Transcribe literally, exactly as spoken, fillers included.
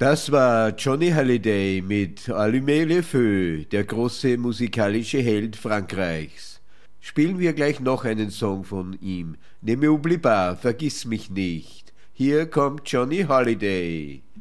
Das war Johnny Hallyday mit Allumez le Feu, der große musikalische Held Frankreichs. Spielen wir gleich noch einen Song von ihm. Ne m'oublie pas, vergiss mich nicht. Hier kommt Johnny Hallyday.